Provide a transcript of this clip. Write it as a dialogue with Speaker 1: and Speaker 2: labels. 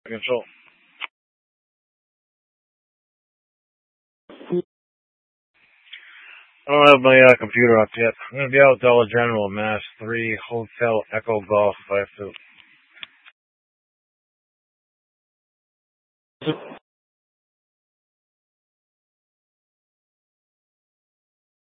Speaker 1: Control. I don't have my computer up yet. I'm going to be out Dollar General, Mass. 3 Hotel Echo Golf 52.